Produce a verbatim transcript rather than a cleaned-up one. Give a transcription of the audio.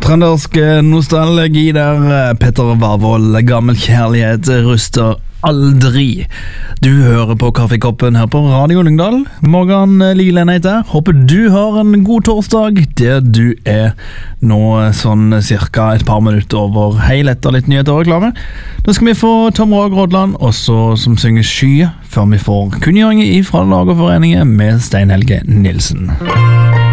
trøndersk nostalgi der. Petter Varvold, gammel kjærlighet ruster aldri. Du hører på Kaffekoppen her på Radio Lyngdal. Morgan Lilen heter. Håper du har en god torsdag der du er nå sånn cirka et par minutter over hei etter litt nyheter og reklame. Da skal vi få Tom Rag Rådland, også som synger Sky, før vi får kunngjøring fra Lagerforeningen med Stein Helge Nilsen.